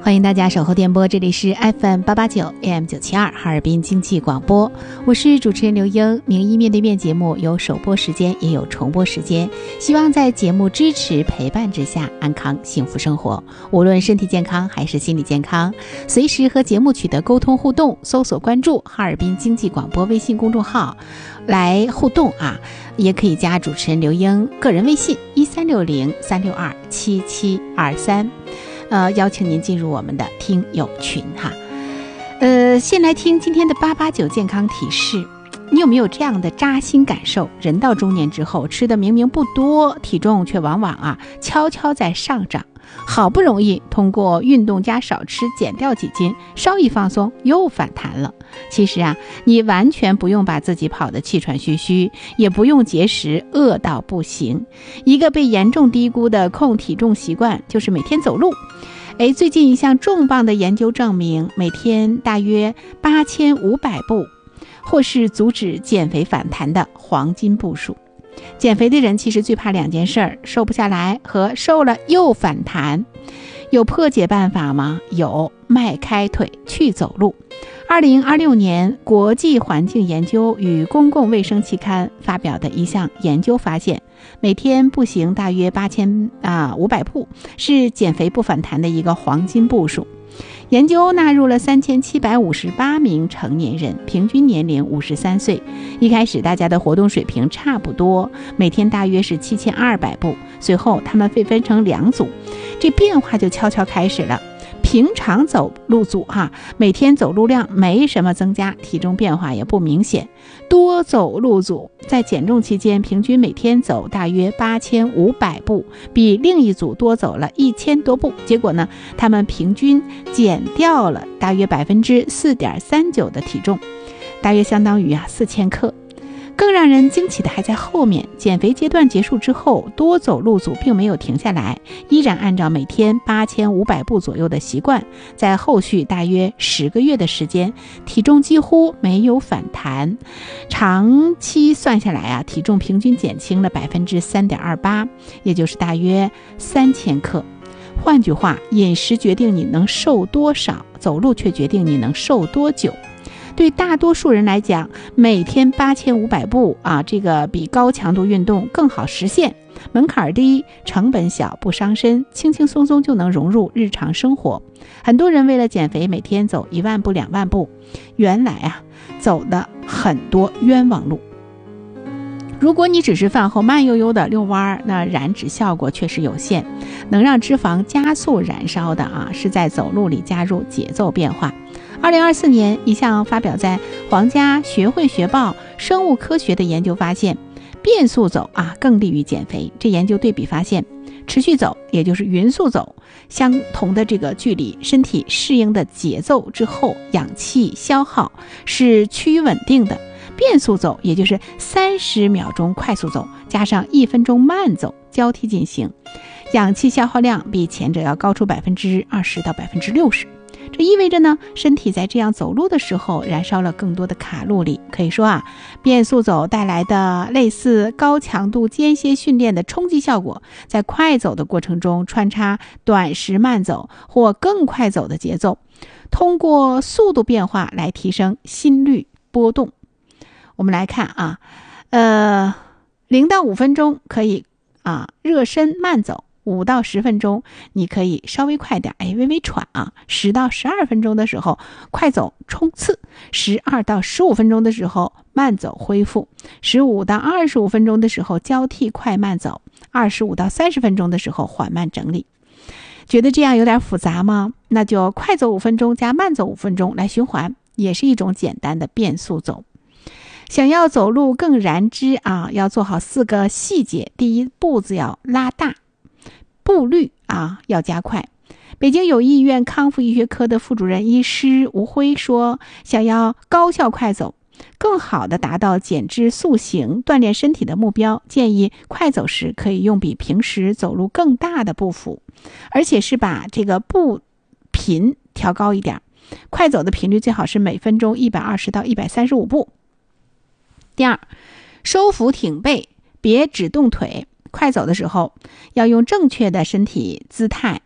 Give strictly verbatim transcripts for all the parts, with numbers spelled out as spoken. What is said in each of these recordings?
欢迎大家守候电波，这里是 F M 八八九 A M 九七二哈尔滨经济广播，我是主持人刘英。名医面对面节目有首播时间也有重播时间，希望在节目支持陪伴之下安康幸福生活，无论身体健康还是心理健康，随时和节目取得沟通互动，搜索关注哈尔滨经济广播微信公众号来互动啊，也可以加主持人刘英个人微信一三六零三六二七七二三。呃，邀请您进入我们的听友群哈。呃，先来听今天的八八九健康提示。你有没有这样的扎心感受？人到中年之后，吃的明明不多，体重却往往啊悄悄在上涨。好不容易通过运动加少吃减掉几斤，稍一放松又反弹了。其实啊，你完全不用把自己跑得气喘吁吁，也不用节食饿到不行。一个被严重低估的控体重习惯就是每天走路。哎，最近一项重磅的研究证明，每天大约八千五百步，或是阻止减肥反弹的黄金步数。减肥的人其实最怕两件事儿，瘦不下来和瘦了又反弹。有破解办法吗？有，迈开腿去走路。二零二六年国际环境研究与公共卫生期刊发表的一项研究发现，每天步行大约八千啊五百步是减肥不反弹的一个黄金步数。研究纳入了三千七百五十八名成年人，平均年龄五十三岁。一开始大家的活动水平差不多，每天大约是七千二百步。随后他们被分成两组，这变化就悄悄开始了。平常走路组哈、啊，每天走路量没什么增加，体重变化也不明显。多走路组在减重期间平均每天走大约八千五百步，比另一组多走了一千多步。结果呢，他们平均减掉了大约百分之四点三九的体重，大约相当于啊四千克。更让人惊奇的还在后面，减肥阶段结束之后，多走路组并没有停下来，依然按照每天八千五百步左右的习惯，在后续大约十个月的时间，体重几乎没有反弹。长期算下来啊，体重平均减轻了百分之三点二八，也就是大约三千克。换句话，饮食决定你能瘦多少，走路却决定你能瘦多久。对大多数人来讲，每天八千五百步啊，这个比高强度运动更好实现，门槛低，成本小，不伤身，轻轻松松就能融入日常生活。很多人为了减肥，每天走一万步、两万步，原来啊，走的很多冤枉路。如果你只是饭后慢悠悠的遛弯，那燃脂效果确实有限。能让脂肪加速燃烧的啊，是在走路里加入节奏变化。二零二四年，一项发表在皇家学会学报生物科学的研究发现，变速走啊更利于减肥。这研究对比发现，持续走，也就是匀速走，相同的这个距离，身体适应的节奏之后，氧气消耗是趋于稳定的。变速走，也就是三十秒钟快速走加上一分钟慢走交替进行，氧气消耗量比前者要高出百分之二十到百分之六十。这意味着呢，身体在这样走路的时候燃烧了更多的卡路里。可以说啊，变速走带来的类似高强度间歇训练的冲击效果，在快走的过程中穿插短时慢走或更快走的节奏，通过速度变化来提升心率波动。我们来看啊，呃，零到五分钟可以啊热身慢走，五到十分钟你可以稍微快点，哎，微微喘啊。十到十二分钟的时候快走冲刺，十二到十五分钟的时候慢走恢复，十五到二十五分钟的时候交替快慢走，二十五到三十分钟的时候缓慢整理。觉得这样有点复杂吗？那就快走五分钟加慢走五分钟来循环，也是一种简单的变速走。想要走路更燃脂啊，要做好四个细节。第一，步子要拉大，步率啊要加快。北京友谊医院康复医学科的副主任医师吴辉说，想要高效快走，更好的达到减脂塑形锻炼身体的目标，建议快走时可以用比平时走路更大的步幅，而且是把这个步频调高一点。快走的频率最好是每分钟一百二十到一百三十五步。第二，收腹挺背，别只动腿。快走的时候要用正确的身体姿态，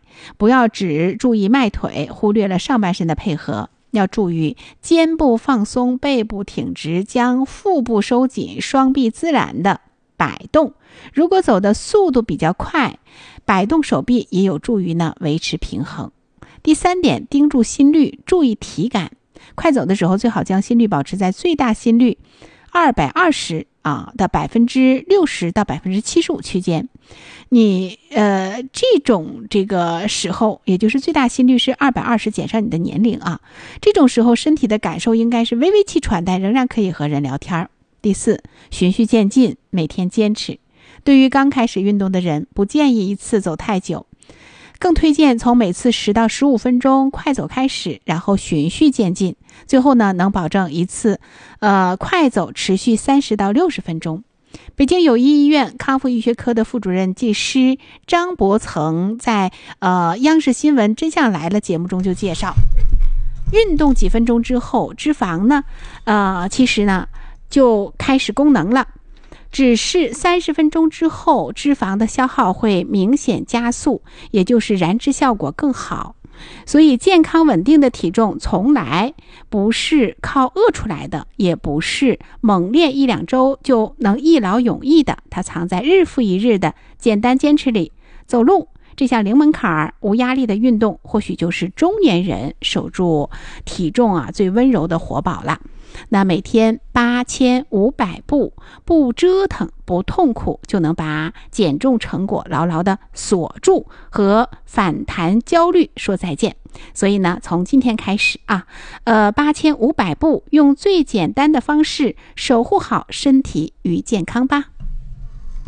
不要只注意迈腿，忽略了上半身的配合。要注意肩部放松，背部挺直，将腹部收紧，双臂自然的摆动。如果走的速度比较快，摆动手臂也有助于呢维持平衡。第三点，盯住心率，注意体感。快走的时候最好将心率保持在最大心率二百二十啊的百分之六十到百分之七十五区间。你呃这种这个时候，也就是最大心率是二百二十减上你的年龄啊，这种时候身体的感受应该是微微气喘，但仍然可以和人聊天。第四，循序渐进，每天坚持。对于刚开始运动的人，不建议一次走太久，更推荐从每次十到十五分钟快走开始，然后循序渐进，最后呢能保证一次呃快走持续三十到六十分钟。北京友谊医院康复医学科的副主任技师张博曾在呃央视新闻真相来了节目中就介绍，运动几分钟之后，脂肪呢呃其实呢就开始功能了，只是三十分钟之后，脂肪的消耗会明显加速，也就是燃脂效果更好。所以健康稳定的体重从来不是靠饿出来的，也不是猛练一两周就能一劳永逸的，它藏在日复一日的简单坚持里。走路这项零门槛无压力的运动，或许就是中年人守住体重啊最温柔的活宝了。那每天八千五百步，不折腾不痛苦，就能把减重成果牢牢的锁住，和反弹焦虑说再见。所以呢，从今天开始啊，呃，八千五百步，用最简单的方式守护好身体与健康吧。